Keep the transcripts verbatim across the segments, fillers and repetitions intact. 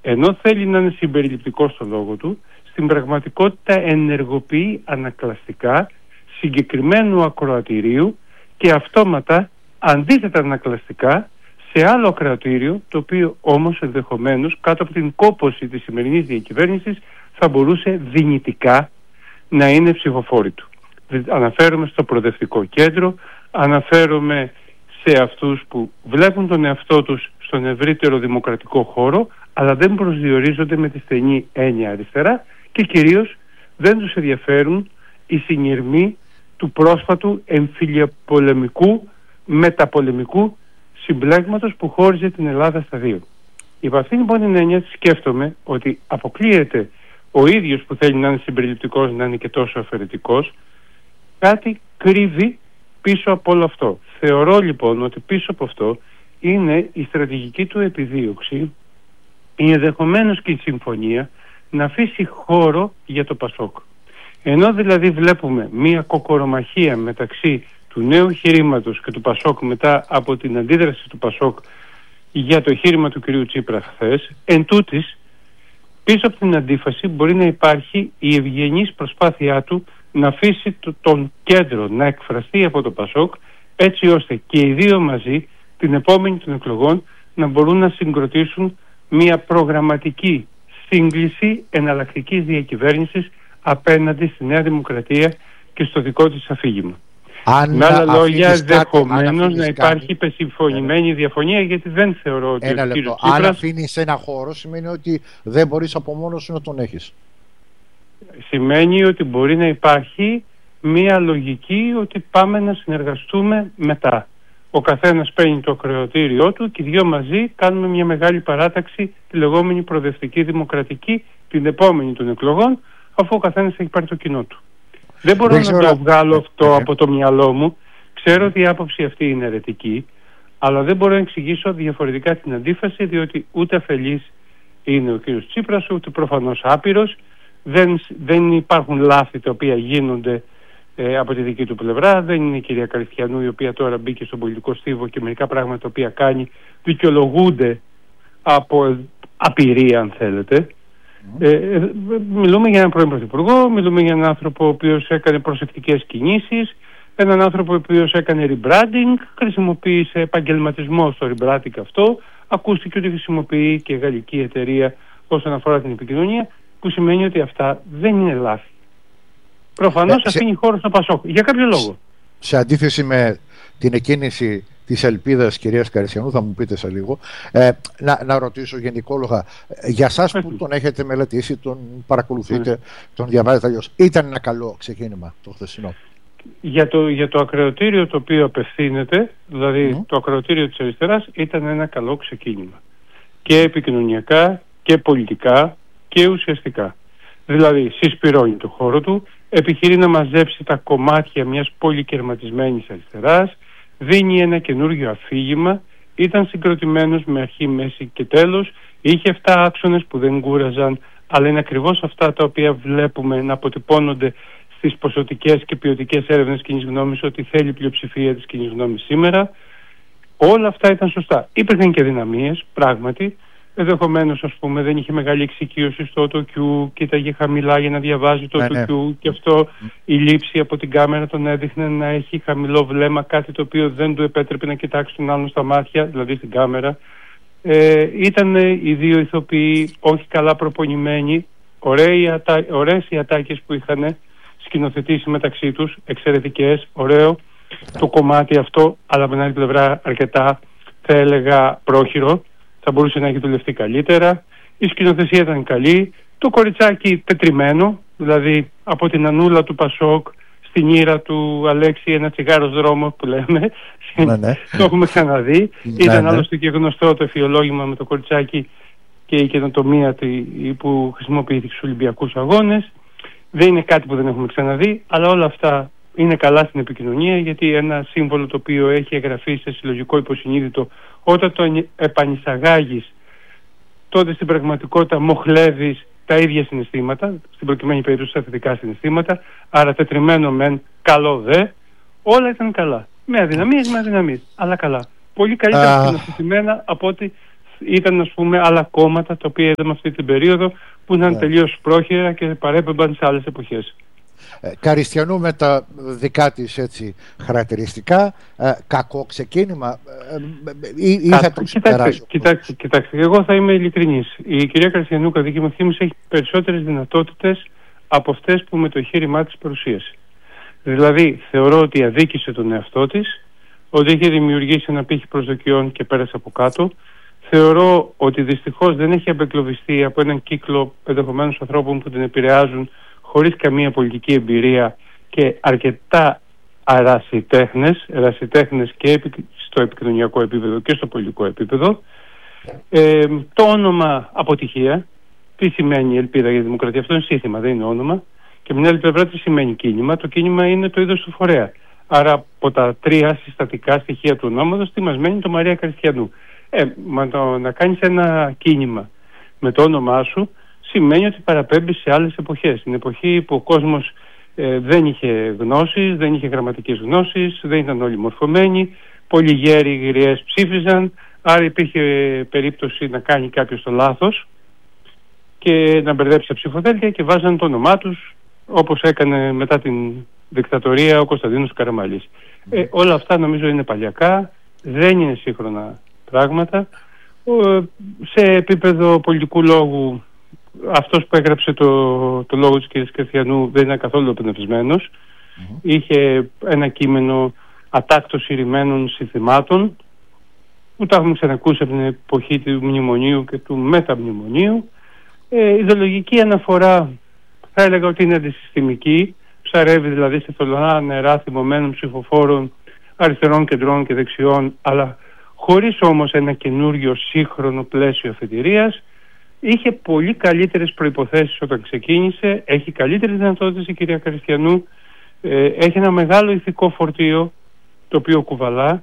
ενώ θέλει να είναι συμπεριληπτικό στο λόγο του, στην πραγματικότητα ενεργοποιεί ανακλαστικά συγκεκριμένου ακροατηρίου και αυτόματα αντίθετα ανακλαστικά σε άλλο ακροατήριο, το οποίο όμως ενδεχομένως κάτω από την κόπωση της σημερινής διακυβέρνησης θα μπορούσε δυνητικά να είναι ψηφοφόροι του. Αναφέρομαι στο προοδευτικό κέντρο, αναφέρομαι σε αυτούς που βλέπουν τον εαυτό τους στον ευρύτερο δημοκρατικό χώρο, αλλά δεν προσδιορίζονται με τη στενή έννοια αριστερά και κυρίως δεν τους ενδιαφέρουν οι συνειρμοί του πρόσφατου εμφυλιαπολεμικού μεταπολεμικού συμπλέγματος που χώριζε την Ελλάδα στα δύο. Υπ' αυτήν λοιπόν την έννοια σκέφτομαι ότι αποκλείεται ο ίδιος που θέλει να είναι συμπεριληπτικός να είναι και τόσο αφαιρετικός. Κάτι κρύβει πίσω από όλο αυτό. Θεωρώ λοιπόν ότι πίσω από αυτό είναι η στρατηγική του επιδίωξη, η ενδεχομένως και η συμφωνία να αφήσει χώρο για το Πασόκ. Ενώ δηλαδή βλέπουμε μία κοκορομαχία μεταξύ του νέου χειρήματος και του Πασόκ μετά από την αντίδραση του Πασόκ για το χείρημα του κυρίου Τσίπρα χθες, εν τούτης, πίσω από την αντίφαση μπορεί να υπάρχει η ευγενής προσπάθειά του να αφήσει το, τον κέντρο να εκφραστεί από το Πασόκ, έτσι ώστε και οι δύο μαζί την επόμενη των εκλογών να μπορούν να συγκροτήσουν μια προγραμματική σύγκληση εναλλακτικής διακυβέρνησης απέναντι στη Νέα Δημοκρατία και στο δικό της αφήγημα. Αν με άλλα λόγια, ενδεχομένως να υπάρχει κάτι... υπεσυμφωνημένη διαφωνία, γιατί δεν θεωρώ ότι ένα ο λεπτό. κύριος Τσίπρας... Αν αφήνεις ένα χώρο σημαίνει ότι δεν μπορείς από μόνος σου να τον έχεις. Σημαίνει ότι μπορεί να υπάρχει μία λογική ότι πάμε να συνεργαστούμε μετά. Ο καθένας παίρνει το ακροατήριό του και οι δυο μαζί κάνουμε μια μεγάλη παράταξη, τη λεγόμενη προοδευτική δημοκρατική, την επόμενη των εκλογών, αφού ο καθένας έχει πάρει το κοινό του. Δεν μπορώ δεν να ξέρω... το βγάλω αυτό από το μυαλό μου. Ξέρω ότι η άποψη αυτή είναι αιρετική, αλλά δεν μπορώ να εξηγήσω διαφορετικά την αντίφαση, διότι ούτε αφελής είναι ο κύριος Τσίπρας, ούτε προφανώς άπειρος. Δεν, δεν υπάρχουν λάθη τα οποία γίνονται ε, από τη δική του πλευρά. Δεν είναι η κυρία Καριστιανού, η οποία τώρα μπήκε στον πολιτικό στίβο και μερικά πράγματα τα οποία κάνει δικαιολογούνται από απειρία, αν θέλετε. Ε, μιλούμε για έναν πρώην πρωθυπουργό, μιλούμε για έναν άνθρωπο ο οποίος έκανε προσεκτικές κινήσεις, έναν άνθρωπο ο οποίος έκανε rebranding, χρησιμοποίησε επαγγελματισμό στο rebranding αυτό, ακούστηκε ότι χρησιμοποιεί και γαλλική εταιρεία όσον αφορά την επικοινωνία, που σημαίνει ότι αυτά δεν είναι λάθη. Προφανώς ε, αφήνει σε... χώρο στο Πασόκ, για κάποιο λόγο. Σε αντίθεση με την εκκίνηση της ελπίδας κυρίας Καριστιανού, θα μου πείτε σε λίγο, ε, να, να ρωτήσω γενικόλογα, για σας που τον έχετε μελετήσει, τον παρακολουθείτε, mm. τον διαβάζετε αλλιώς, ήταν ένα καλό ξεκίνημα το χθεσινό? Για το, για το ακροατήριο το οποίο απευθύνεται, δηλαδή mm. το ακροατήριο της αριστεράς, ήταν ένα καλό ξεκίνημα. Και επικοινωνιακά και πολιτικά και ουσιαστικά. Δηλαδή συσπυρώνει το χώρο του, επιχειρεί να μαζέψει τα κομμάτια μιας πολυκερματισμένης αριστεράς, δίνει ένα καινούργιο αφήγημα, ήταν συγκροτημένος με αρχή, μέση και τέλος, είχε εφτά άξονες που δεν κούραζαν, αλλά είναι ακριβώς αυτά τα οποία βλέπουμε να αποτυπώνονται στις ποσοτικές και ποιοτικές έρευνες κοινής γνώμης, ότι θέλει πλειοψηφία της κοινής γνώμης σήμερα. Όλα αυτά ήταν σωστά. Υπήρχαν και δυναμίες, πράγματι. Ενδεχομένως, ας πούμε, δεν είχε μεγάλη εξοικείωση στο οτοκιού, κοίταγε χαμηλά για να διαβάζει το οτοκιού, ναι, ναι. Και αυτό η λήψη από την κάμερα τον έδειχνε να έχει χαμηλό βλέμμα, κάτι το οποίο δεν του επέτρεπε να κοιτάξει τον άλλον στα μάτια, δηλαδή στην κάμερα. Ε, ήταν οι δύο ηθοποιοί όχι καλά προπονημένοι, ωραίες οι ατάκες που είχαν σκηνοθετήσει μεταξύ τους, εξαιρετικές, ωραίο το κομμάτι αυτό, αλλά από την άλλη πλευρά αρκετά, θα έλεγα, πρόχειρο. Θα μπορούσε να έχει δουλευτεί καλύτερα. Η σκηνοθεσία ήταν καλή. Το κοριτσάκι τετριμένο, δηλαδή από την Ανούλα του Πασόκ στην Ήρα του Αλέξη, ένα τσιγάρο δρόμο που λέμε. Ναι, ναι. Το έχουμε ξαναδεί. Ναι, ήταν ναι. Άλλωστε και γνωστό το εφιολόγημα με το κοριτσάκι και η καινοτομία που χρησιμοποιήθηκε στους Ολυμπιακούς Αγώνες. Δεν είναι κάτι που δεν έχουμε ξαναδεί, αλλά όλα αυτά είναι καλά στην επικοινωνία, γιατί ένα σύμβολο το οποίο έχει εγγραφεί σε συλλογικό υποσυνείδητο, όταν το επανεισαγάγεις, τότε στην πραγματικότητα μοχλεύεις τα ίδια συναισθήματα, στην προκειμένη περίπτωση τα θετικά συναισθήματα, άρα τετριμένο μεν, καλό δε, όλα ήταν καλά. Με αδυναμίες, με αδυναμίες, αλλά καλά. Πολύ καλύτερα σκηνοθετημένα από ό,τι ήταν, ας πούμε, άλλα κόμματα τα οποία είδαμε αυτή την περίοδο που ήταν yeah. τελείως πρόχειρα και παρέπεμπαν σε άλλες εποχές. Ε, Καριστιανού με τα δικά της έτσι χαρακτηριστικά, ε, κακό ξεκίνημα ε, ή, ή θα το ξεπεράσει? Κοιτάξτε, κοιτάξτε, εγώ θα είμαι ειλικρινής. Η κυρία Καριστιανού, κατά δική μου εκτίμηση, έχει περισσότερες δυνατότητες από αυτές που με το εγχείρημά της παρουσίασε. Δηλαδή, θεωρώ ότι αδίκησε τον εαυτό της, ότι είχε δημιουργήσει ένα πύχη προσδοκιών και πέρασε από κάτω. Θεωρώ ότι δυστυχώς δεν έχει απεκλωβιστεί από έναν κύκλο ενδεχομένως ανθρώπων που την επηρεάζουν χωρίς καμία πολιτική εμπειρία και αρκετά ερασιτέχνες, ερασιτέχνες και στο επικοινωνιακό επίπεδο και στο πολιτικό επίπεδο. Ε, το όνομα αποτυχία, τι σημαίνει ελπίδα για τη δημοκρατία? Αυτό είναι σύνθημα, δεν είναι όνομα. Και με την άλλη πλευρά, τι σημαίνει κίνημα? Το κίνημα είναι το είδος του φορέα. Άρα από τα τρία συστατικά στοιχεία του ονόματος, τι μας μένει? Το Μαρία Καριστιανού. Ε, μα το, να κάνεις ένα κίνημα με το όνομά σου σημαίνει ότι παραπέμπεις σε άλλες εποχές. Την εποχή που ο κόσμος ε, δεν είχε γνώσεις, δεν είχε γραμματικές γνώσεις, δεν ήταν όλοι μορφωμένοι, πολλοί γέροι γριές ψήφιζαν, άρα υπήρχε περίπτωση να κάνει κάποιος το λάθος και να μπερδέψει τα ψηφοδέλτια και βάζαν το όνομά τους, όπως έκανε μετά την δικτατορία ο Κωνσταντίνος Καραμαλής. Ε, όλα αυτά νομίζω είναι παλιακά, δεν είναι σύγχρονα πράγματα. Σε επίπεδο πολιτικού λόγου, αυτός που έγραψε το, το λόγο της κυρίας Καριστιανού δεν ήταν καθόλου πνευσμένος. Mm-hmm. Είχε ένα κείμενο ατάκτως ηρημένων συνθημάτων που τα έχουμε ξανακούσει από την εποχή του μνημονίου και του μεταμνημονίου. Ε, ιδεολογική αναφορά θα έλεγα ότι είναι αντισυστημική, ψαρεύει δηλαδή σε θολωνά νερά θυμωμένων ψηφοφόρων αριστερών, κεντρών και δεξιών, αλλά χωρίς όμως ένα καινούριο σύγχρονο πλαίσιο αφετηρίας. Είχε πολύ καλύτερες προϋποθέσεις όταν ξεκίνησε, έχει καλύτερες δυνατότητες η κυρία Καριστιανού, ε, έχει ένα μεγάλο ηθικό φορτίο το οποίο κουβαλά.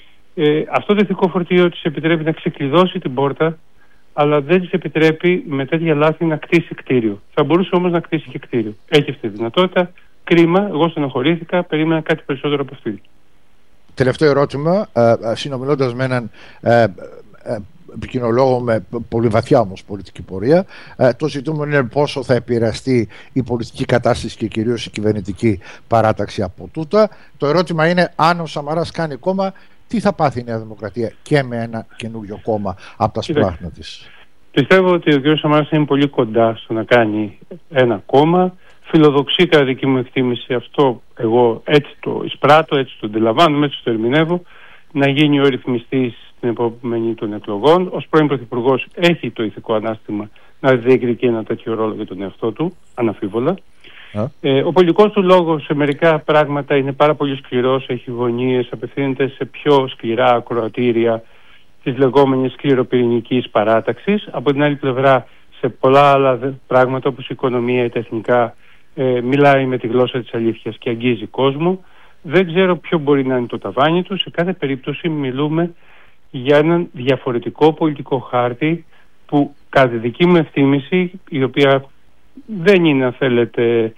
Ε, αυτό το ηθικό φορτίο της επιτρέπει να ξεκλειδώσει την πόρτα, αλλά δεν της επιτρέπει με τέτοια λάθη να κτίσει κτίριο. Θα μπορούσε όμως να κτίσει και κτίριο. Έχει αυτή τη δυνατότητα. Κρίμα, εγώ στενοχωρήθηκα, περίμενα κάτι περισσότερο από αυτή. Τελευταίο ερώτημα, ε, συνομιλώντας με έναν ε, ε, επικοινολόγο με πολύ βαθιά όμως πολιτική πορεία, ε, το ζητούμενο είναι πόσο θα επηρεαστεί η πολιτική κατάσταση και κυρίως η κυβερνητική παράταξη από τούτα. Το ερώτημα είναι, αν ο Σαμαράς κάνει κόμμα, τι θα πάθει η Νέα Δημοκρατία και με ένα καινούριο κόμμα από τα σπλάχνα της? Πιστεύω ότι ο κ. Σαμαράς είναι πολύ κοντά στο να κάνει ένα κόμμα. Φιλοδοξεί, κατά δική μου εκτίμηση, αυτό εγώ έτσι το εισπράττω, έτσι το αντιλαμβάνομαι, έτσι το ερμηνεύω, να γίνει ο ρυθμιστής στην επόμενη των εκλογών. Ως πρώην Πρωθυπουργός έχει το ηθικό ανάστημα να διεκδικεί ένα τέτοιο ρόλο για τον εαυτό του, αναμφίβολα. Yeah. Ε, ο πολιτικός του λόγος σε μερικά πράγματα είναι πάρα πολύ σκληρός, έχει γωνίες, απευθύνεται σε πιο σκληρά ακροατήρια της λεγόμενης σκληροπυρηνικής παράταξης. Από την άλλη πλευρά, σε πολλά άλλα πράγματα όπως η οικονομία ή τα εθνικά, ε, μιλάει με τη γλώσσα της αλήθειας και αγγίζει κόσμο. Δεν ξέρω ποιο μπορεί να είναι το ταβάνι του. Σε κάθε περίπτωση μιλούμε για έναν διαφορετικό πολιτικό χάρτη που, κατά τη δική μου εκτίμηση, η οποία δεν είναι, αν θέλετε,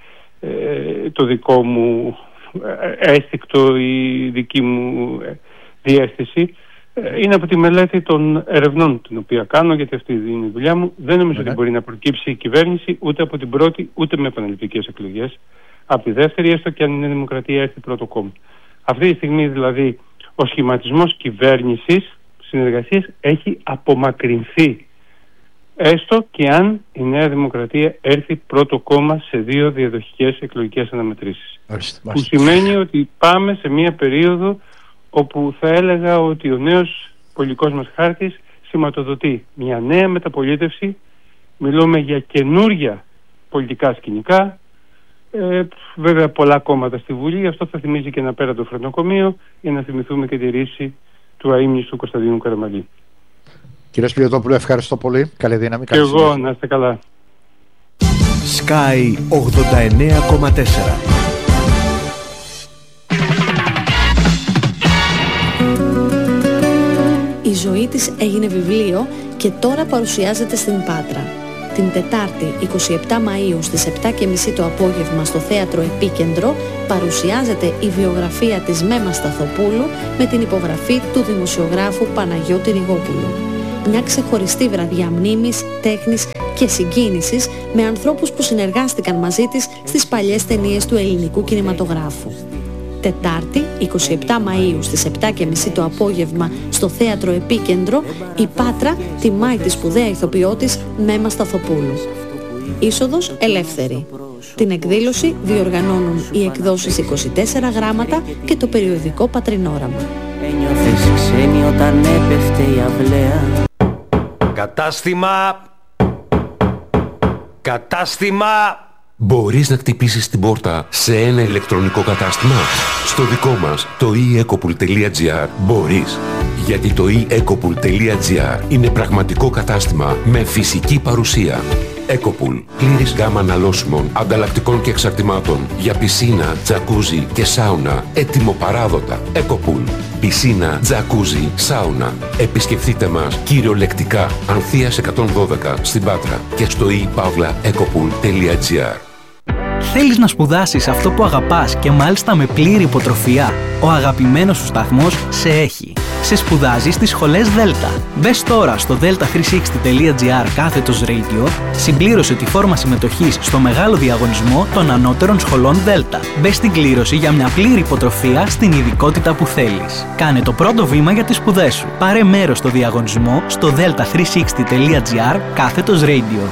ε, το δικό μου αίσθηκτο ή δική μου διαίσθηση, ε, είναι από τη μελέτη των ερευνών την οποία κάνω, γιατί αυτή είναι η δουλειά μου. Δεν νομίζω mm-hmm. ότι μπορεί να προκύψει η κυβέρνηση ούτε από την πρώτη ούτε με επαναληπτικές εκλογές. Από τη δεύτερη, έστω και αν είναι δημοκρατία, έρθει πρώτο κόμμα. Αυτή τη στιγμή δηλαδή ο σχηματισμός κυβέρνησης συνεργασίας έχει απομακρυνθεί, έστω και αν η Νέα Δημοκρατία έρθει πρώτο κόμμα σε δύο διαδοχικές εκλογικές αναμετρήσεις. Που σημαίνει ότι πάμε σε μια περίοδο όπου θα έλεγα ότι ο νέος πολιτικός μας χάρτης σηματοδοτεί μια νέα μεταπολίτευση. Μιλούμε για καινούρια πολιτικά σκηνικά. Ε, βέβαια πολλά κόμματα στη Βουλή. Αυτό θα θυμίζει και ένα πέρα το φρενοκομείο, για να θυμηθούμε και τη ρίση του αείμνηστου Κωνσταντίνου Καραμαλή. Κύριε Σπυριδόπουλο, ευχαριστώ πολύ. Καλή δύναμη. Και εγώ, να είστε καλά. Sky ογδόντα εννέα κόμμα τέσσερα. Η ζωή της έγινε βιβλίο και τώρα παρουσιάζεται στην Πάτρα. Την Τετάρτη εικοστή εβδόμη Μαΐου στις επτά και μισή το απόγευμα στο Θέατρο Επίκεντρο παρουσιάζεται η βιογραφία της Μέμα Σταθοπούλου με την υπογραφή του δημοσιογράφου Παναγιώτη Ριγόπουλου. μια ξεχωριστή βραδιά μνήμης, τέχνης και συγκίνησης με ανθρώπους που συνεργάστηκαν μαζί της στις παλιές ταινίες του ελληνικού κινηματογράφου. Τετάρτη, εικοστή εβδόμη Μαΐου στις επτά και μισή το απόγευμα στο Θέατρο Επίκεντρο, η Πάτρα τιμάει τη σπουδαία ηθοποιό της Μέμα Σταθοπούλου. Είσοδος ελεύθερη. Την εκδήλωση διοργανώνουν οι εκδόσεις είκοσι τέσσερα γράμματα και το περιοδικό Πατρινόραμα. Ένιωθες ξένη όταν έπεφτε η αυλαία. Κατάστημα! Κατάστημα! Μπορείς να χτυπήσεις την πόρτα σε ένα ηλεκτρονικό κατάστημα? Στο δικό μας, το e ecopool τελεία gr, μπορείς. Γιατί το e ecopool τελεία gr είναι πραγματικό κατάστημα με φυσική παρουσία. Ecopool. Πλήρης γάμα αναλώσιμων, ανταλλακτικών και εξαρτημάτων για πισίνα, τζακούζι και σάουνα. Έτοιμο παράδοτα. Ecopool. Πισίνα, τζακούζι, σάουνα. Επισκεφτείτε μας κυριολεκτικά Ανθείας εκατόν δώδεκα στην Πάτρα και στο e παύλα ecopool τελεία gr. Θέλεις να σπουδάσεις αυτό που αγαπάς και μάλιστα με πλήρη υποτροφία? Ο αγαπημένος σου σταθμός σε έχει. Σε σπουδάζει στις σχολές Δέλτα. Μπες τώρα στο δέλτα τριακόσια εξήντα τελεία gr κάθετος radio, συμπλήρωσε τη φόρμα συμμετοχής στο μεγάλο διαγωνισμό των ανώτερων σχολών Δέλτα. Μπες στην κλήρωση για μια πλήρη υποτροφία στην ειδικότητα που θέλεις. Κάνε το πρώτο βήμα για τις σπουδές σου. Πάρε μέρος στο διαγωνισμό στο δέλτα τριακόσια εξήντα τελεία gr κάθετος radio.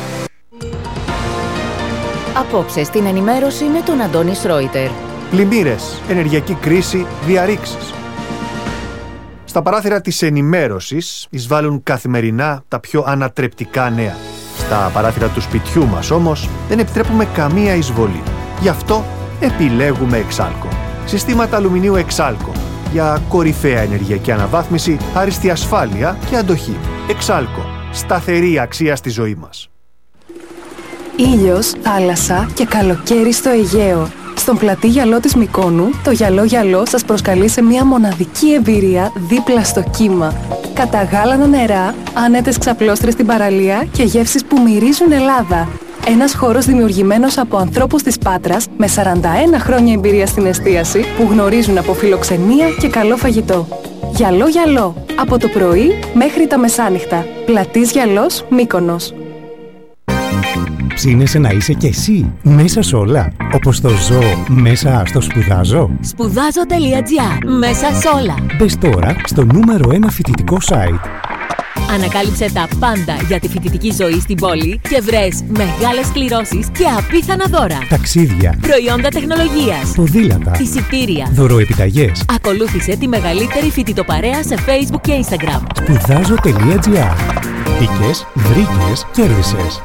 Απόψε στην ενημέρωση με τον Αντώνη Σρόιτερ. Πλημμύρες, ενεργειακή κρίση, διαρρήξεις. Στα παράθυρα της ενημέρωσης εισβάλλουν καθημερινά τα πιο ανατρεπτικά νέα. Στα παράθυρα του σπιτιού μας όμως δεν επιτρέπουμε καμία εισβολή. Γι' αυτό επιλέγουμε Εξάλκο. Συστήματα αλουμινίου Εξάλκο για κορυφαία ενεργειακή αναβάθμιση, άριστη ασφάλεια και αντοχή. Εξάλκο. Σταθερή αξία στη ζωή μας. Ήλιος, θάλασσα και καλοκαίρι στο Αιγαίο. Στον πλατή γυαλό της Μυκόνου, το γυαλό γυαλό σας προσκαλεί σε μια μοναδική εμπειρία δίπλα στο κύμα. Καταγάλανα νερά, άνετες ξαπλώστρες στην παραλία και γεύσεις που μυρίζουν Ελλάδα. Ένας χώρος δημιουργημένος από ανθρώπους της Πάτρας με σαράντα ένα χρόνια εμπειρία στην εστίαση που γνωρίζουν από φιλοξενία και καλό φαγητό. Γυαλό γυαλό, από το πρωί μέχρι τα μεσάνυχτα. Πλατής γυαλός Μύκονος. Ψήνεσαι να είσαι κι εσύ μέσα σε όλα, όπως το ζω μέσα στο σπουδάζω. σπουδάζω τελεία gr. Μέσα σε όλα. Μπες τώρα στο νούμερο ένα φοιτητικό site. Ανακάλυψε τα πάντα για τη φοιτητική ζωή στην πόλη και βρες μεγάλες κληρώσεις και απίθανα δώρα. Ταξίδια, προϊόντα τεχνολογίας, ποδήλατα, εισιτήρια, δωροεπιταγές. Ακολούθησε τη μεγαλύτερη φοιτητοπαρέα σε Facebook και Instagram. σπουδάζω τελεία gr. Μπήκες, βρήκες, κέρδισες.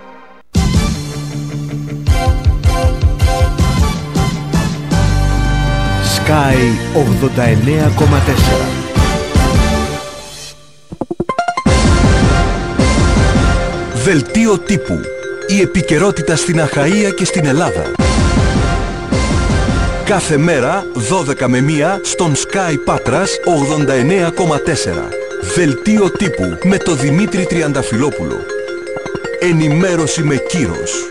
Sky ογδόντα εννέα κόμμα τέσσερα. Δελτίο τύπου. Η επικαιρότητα στην Αχαΐα και στην Ελλάδα. Κάθε μέρα δώδεκα με μία στον Sky Πάτρας ογδόντα εννέα κόμμα τέσσερα. Δελτίο τύπου με το Δημήτρη Τριανταφυλόπουλο. Ενημέρωση με κύρος.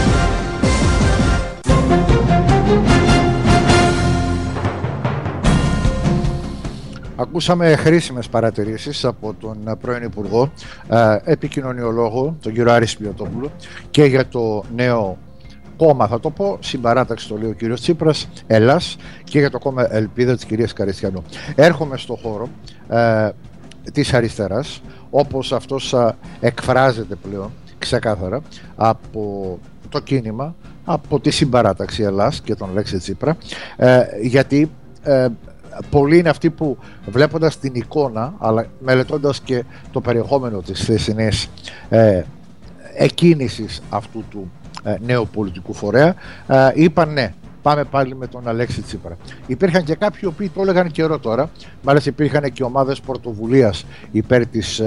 Ακούσαμε χρήσιμες παρατηρήσεις από τον πρώην Υπουργό, ε, επικοινωνιολόγο, τον κύριο Άρη Σπιωτόπουλο, και για το νέο κόμμα, θα το πω, συμπαράταξη το λέει ο κύριος Τσίπρας, Ελλάς, και για το κόμμα Ελπίδα της κυρίας Καριστιανού. Έρχομαι στο χώρο ε, της αριστεράς, όπως αυτός ε, εκφράζεται πλέον ξεκάθαρα από το κίνημα, από τη συμπαράταξη Ελλάς και τον Αλέξη Τσίπρα, ε, γιατί ε, πολλοί είναι αυτοί που, βλέποντας την εικόνα αλλά μελετώντας και το περιεχόμενο της θεσινής ε, εκκίνησης αυτού του ε, νέου πολιτικού φορέα, ε, είπαν ναι, πάμε πάλι με τον Αλέξη Τσίπρα. Υπήρχαν και κάποιοι οποίοι το έλεγαν καιρό τώρα, μάλιστα υπήρχαν και ομάδες πρωτοβουλίας υπέρ της ε,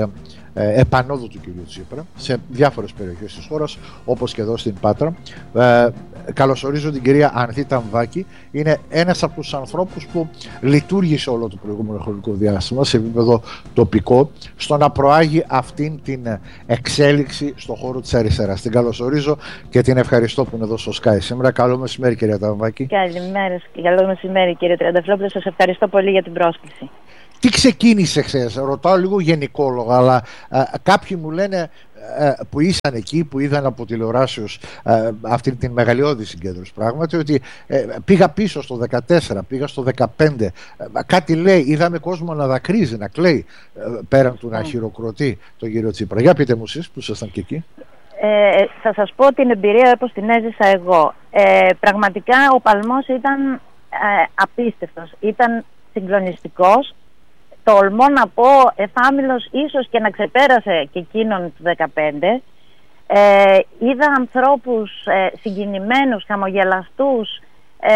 ε, επανόδου του κ. Τσίπρα σε διάφορες περιοχές της χώρας, όπως και εδώ στην Πάτρα. Ε, καλωσορίζω την κυρία Ανθή Ταμβάκη. Είναι ένας από τους ανθρώπους που λειτουργήσε όλο το προηγούμενο χρονικό διάστημα σε επίπεδο τοπικό στο να προάγει αυτήν την εξέλιξη στον χώρο της αριστεράς. Την καλωσορίζω και την ευχαριστώ που είναι εδώ στο Sky σήμερα. Καλό μεσημέρι, κυρία Ταμβάκη. Καλημέρα και καλό μεσημέρι, κύριε Τριανταφυλόπουλο. Σας ευχαριστώ πολύ για την πρόσκληση. Τι ξεκίνησε χθες? Ρωτάω λίγο γενικόλογα, αλλά α, κάποιοι μου λένε α, που ήσαν εκεί, που είδαν από τηλεοράσεως αυτή την μεγαλειώδη συγκέντρωση πράγματι, ότι α, πήγα πίσω στο δεκατέσσερα, πήγα στο δεκαπέντε, α, κάτι λέει, είδαμε κόσμο να δακρύζει, να κλαίει, α, πέραν του να χειροκροτεί τον κύριο Τσίπρα. Για πείτε μου εσείς που ήσασταν και εκεί. Ε, θα σας πω την εμπειρία όπως την έζησα εγώ. Ε, πραγματικά ο παλμός ήταν ε, απίστευτος, ήταν συγκλονιστικός. Τολμώ να πω εφάμιλος ίσως και να ξεπέρασε και εκείνον του δεκαπέντε. Ε, είδα ανθρώπους ε, συγκινημένους, χαμογελαστούς, ε,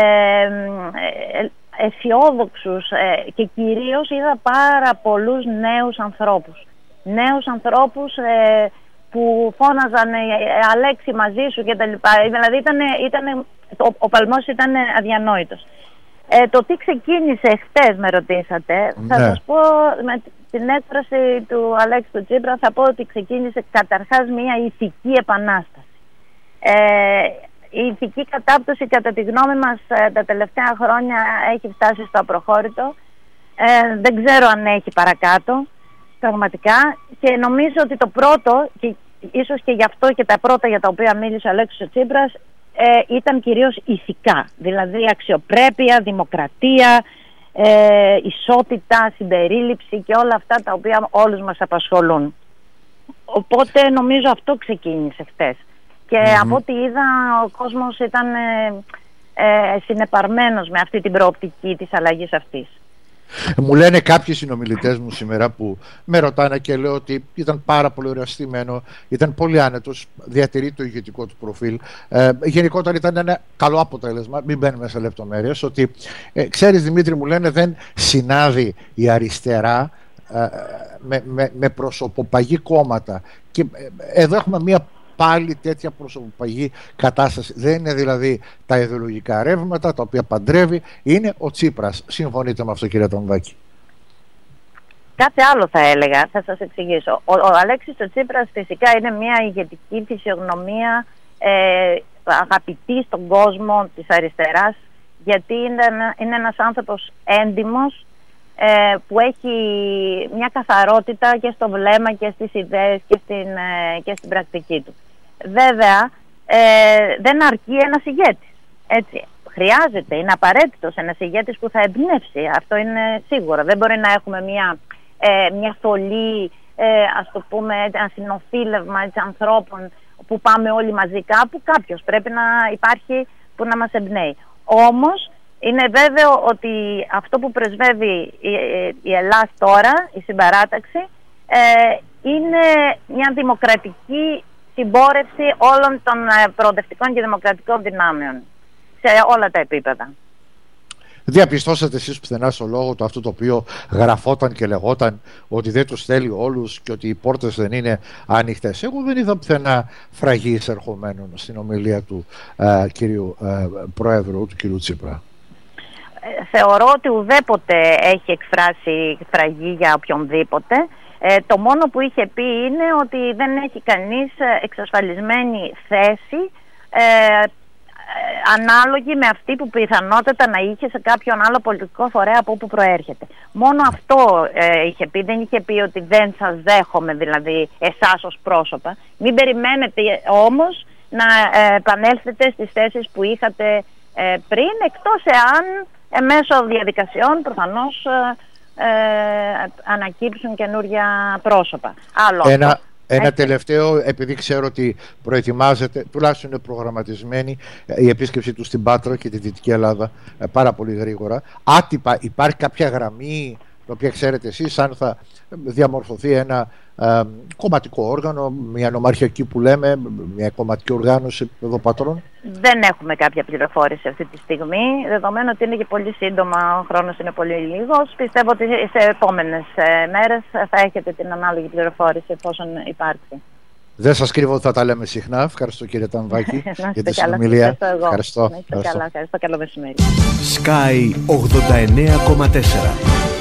ε, αισιόδοξους ε, και κυρίως είδα πάρα πολλούς νέους ανθρώπους. Νέους ανθρώπους ε, που φώναζαν ε, Αλέξη μαζί σου και τα λοιπά. Δηλαδή ήταν, ήταν, ο, ο παλμός ήταν αδιανόητος. Ε, το τι ξεκίνησε χτες με ρωτήσατε, ναι. Θα σας πω με την έκφραση του Αλέξη του Τσίπρα, θα πω ότι ξεκίνησε καταρχάς μια ηθική επανάσταση. Ε, η ηθική κατάπτωση κατά τη γνώμη μας τα τελευταία χρόνια έχει φτάσει στο απροχώρητο. Ε, δεν ξέρω αν έχει παρακάτω πραγματικά, και νομίζω ότι το πρώτο, και ίσως και γι' αυτό και τα πρώτα για τα οποία μίλησε ο Αλέξης Τσίπρας, Ε, ήταν κυρίως ηθικά, δηλαδή αξιοπρέπεια, δημοκρατία, ε, ισότητα, συμπερίληψη και όλα αυτά τα οποία όλους μας απασχολούν. Οπότε νομίζω αυτό ξεκίνησε χτες. Και mm-hmm. από ό,τι είδα ο κόσμος ήταν ε, ε, συνεπαρμένος με αυτή την προοπτική της αλλαγής αυτής. Μου λένε κάποιοι συνομιλητές μου σήμερα που με ρωτάνε και λέω ότι ήταν πάρα πολύ ωραιαστημένο, ήταν πολύ άνετος, διατηρεί το ηγετικό του προφίλ. Ε, γενικότερα ήταν ένα καλό αποτέλεσμα, μην μπαίνουμε σε λεπτομέρειες, ότι ε, ξέρεις Δημήτρη, μου λένε, δεν συνάδει η αριστερά ε, με, με, με προσωποπαγή κόμματα. Και ε, εδώ έχουμε μια πάλι τέτοια προσωποπαγή κατάσταση. Δεν είναι δηλαδή τα ιδεολογικά ρεύματα τα οποία παντρεύει, είναι ο Τσίπρας. Συμφωνείτε με αυτό, κύριε Ταμβάκη? Κάτι άλλο θα έλεγα, θα σας εξηγήσω. Ο, ο Αλέξης ο Τσίπρας φυσικά είναι μια ηγετική φυσιογνωμία, ε, αγαπητή στον κόσμο της αριστεράς, γιατί είναι, είναι ένας άνθρωπος έντιμος, ε, που έχει μια καθαρότητα και στο βλέμμα και στις ιδέες και στην, ε, και στην πρακτική του. Βέβαια, ε, δεν αρκεί ένας ηγέτης. Έτσι. Χρειάζεται, είναι απαραίτητος ένας ηγέτης που θα εμπνεύσει. Αυτό είναι σίγουρο. Δεν μπορεί να έχουμε μια, ε, μια θολή, ε, ας το πούμε, ένα συνοθήλευμα έτσι, ανθρώπων που πάμε όλοι μαζί κάπου. Κάποιος πρέπει να υπάρχει που να μας εμπνέει. Όμως, είναι βέβαιο ότι αυτό που πρεσβεύει η, η Ελλάδα τώρα, η συμπαράταξη, ε, είναι μια δημοκρατική συμπόρευση όλων των προοδευτικών και δημοκρατικών δυνάμεων σε όλα τα επίπεδα. Διαπιστώσατε εσείς πουθενά στο λόγο του αυτό το οποίο γραφόταν και λεγόταν ότι δεν τους θέλει όλους και ότι οι πόρτες δεν είναι ανοιχτές? Εγώ δεν είδα πουθενά φραγή εισερχομένων στην ομιλία του ε, κυρίου ε, Προέδρου, του κυρίου Τσίπρα. Θεωρώ ότι ουδέποτε έχει εκφράσει φραγή για οποιονδήποτε. Ε, το μόνο που είχε πει είναι ότι δεν έχει κανείς εξασφαλισμένη θέση ε, ανάλογη με αυτή που πιθανότατα να είχε σε κάποιον άλλο πολιτικό φορέα από όπου προέρχεται. Μόνο αυτό ε, είχε πει, δεν είχε πει ότι δεν σας δέχομαι, δηλαδή εσάς ως πρόσωπα. Μην περιμένετε όμως να ε, επανέλθετε στις θέσεις που είχατε ε, πριν, εκτός εάν ε, μέσω διαδικασιών προφανώς ε, ε, ανακύψουν καινούργια πρόσωπα. Άλλο Ένα... αυτό. Ένα τελευταίο, επειδή ξέρω ότι προετοιμάζεται, τουλάχιστον είναι προγραμματισμένη η επίσκεψη του στην Πάτρα και τη Δυτική Ελλάδα πάρα πολύ γρήγορα. Άτυπα υπάρχει κάποια γραμμή τα οποία ξέρετε εσείς, αν θα διαμορφωθεί ένα ε, κομματικό όργανο, μια νομαρχιακή που λέμε, μια κομματική οργάνωση επίπεδο πατρών? Δεν έχουμε κάποια πληροφόρηση αυτή τη στιγμή, δεδομένου ότι είναι και πολύ σύντομα, ο χρόνος είναι πολύ λίγος. Πιστεύω ότι σε επόμενες μέρες θα έχετε την ανάλογη πληροφόρηση εφόσον υπάρξει. Δεν σας κρύβω ότι θα τα λέμε συχνά. Ευχαριστώ κύριε Ταμβάκη για τη συνομιλία. Ευχαριστώ. Ευχαριστώ. Ευχαριστώ. Καλά, ευχαριστώ. Καλό μεσημέρι. Sky ογδόντα εννέα κόμμα τέσσερα